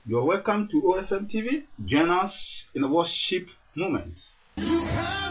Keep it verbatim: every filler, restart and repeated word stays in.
You're welcome to O F M T V. Join us in a worship moment.